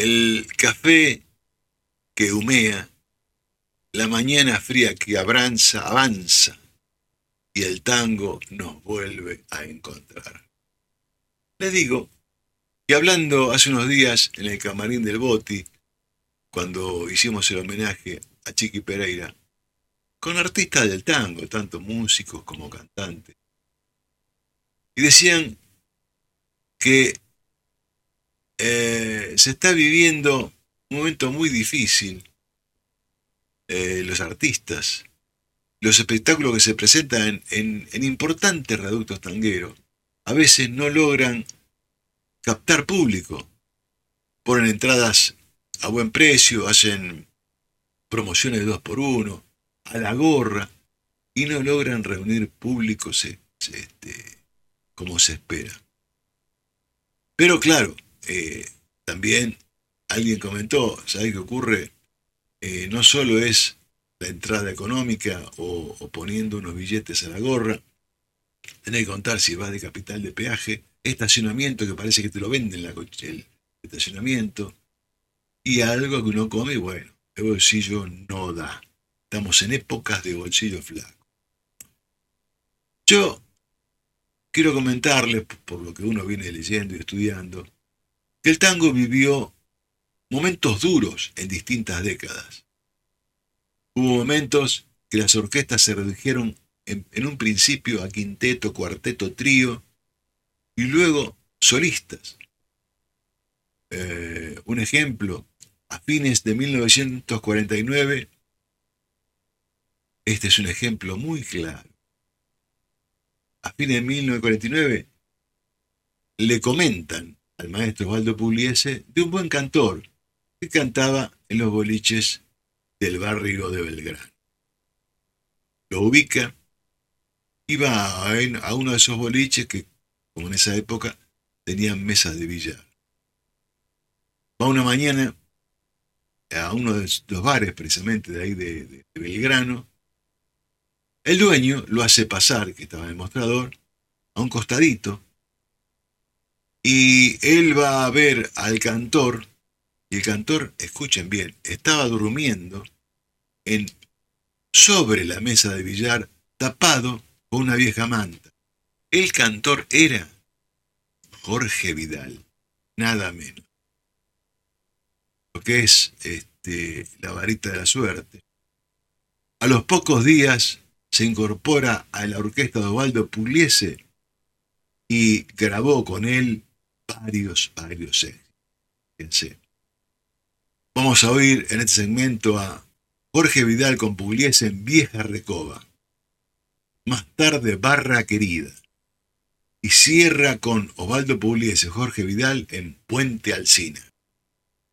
El café que humea, la mañana fría que avanza y el tango nos vuelve a encontrar. Les digo que hablando hace unos días en el camarín del Boti, cuando hicimos el homenaje a Chiqui Pereira, con artistas del tango, tanto músicos como cantantes, y decían que se está viviendo un momento muy difícil, los artistas, los espectáculos que se presentan en importantes reductos tangueros, a veces no logran captar público, ponen entradas a buen precio, hacen promociones de 2 por uno a la gorra, y no logran reunir público como se espera. Pero claro, también alguien comentó, ¿sabes qué ocurre? No solo es la entrada económica o poniendo unos billetes a la gorra, tenés que contar si vas de capital de peaje, estacionamiento que parece que te lo venden el estacionamiento, y algo que uno come, y bueno, el bolsillo no da. Estamos en épocas de bolsillo flaco. Yo quiero comentarles, por lo que uno viene leyendo y estudiando, que el tango vivió momentos duros en distintas décadas. Hubo momentos que las orquestas se redujeron en un principio a quinteto, cuarteto, trío y luego solistas. Un ejemplo, a fines de 1949, este es un ejemplo muy claro. A fines de 1949 le comentan al maestro Osvaldo Pugliese de un buen cantor que cantaba en los boliches del barrio de Belgrano. Lo ubica y va a uno de esos boliches que, como en esa época, tenían mesas de billar. Va una mañana a uno de los bares, precisamente de ahí de Belgrano. El dueño lo hace pasar, que estaba en el mostrador, a un costadito, y él va a ver al cantor, y el cantor, escuchen bien, estaba durmiendo en, sobre la mesa de billar, tapado con una vieja manta. El cantor era Jorge Vidal, nada menos. Lo que es la varita de la suerte. A los pocos días se incorpora a la orquesta de Osvaldo Pugliese y grabó con él varios éxitos. Vamos a oír en este segmento a Jorge Vidal con Pugliese en Vieja Recoba. Más tarde Barra Querida. Y cierra con Osvaldo Pugliese y Jorge Vidal en Puente Alsina.